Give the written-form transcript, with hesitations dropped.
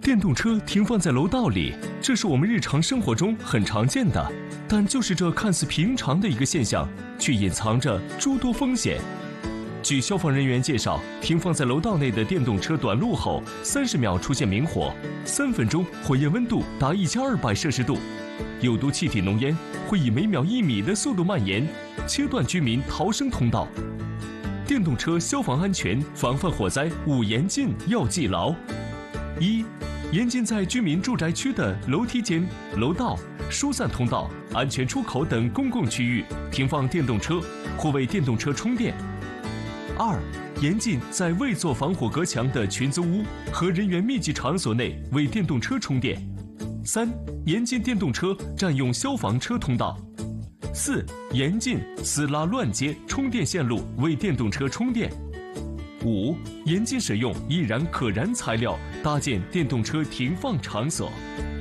电动车停放在楼道里，这是我们日常生活中很常见的，但就是这看似平常的一个现象，却隐藏着诸多风险。据消防人员介绍，停放在楼道内的电动车短路后，30秒出现明火，3分钟火焰温度达1200摄氏度，有毒气体浓烟会以每秒1米的速度蔓延，切断居民逃生通道。电动车消防安全防范火灾5严禁要记牢：一、严禁在居民住宅区的楼梯间、楼道、疏散通道、安全出口等公共区域停放电动车或为电动车充电。2、严禁在未做防火隔墙的群租屋和人员密集场所内为电动车充电。3、严禁电动车占用消防车通道。4、严禁私拉乱接充电线路为电动车充电。5、严禁使用易燃可燃材料搭建电动车停放场所。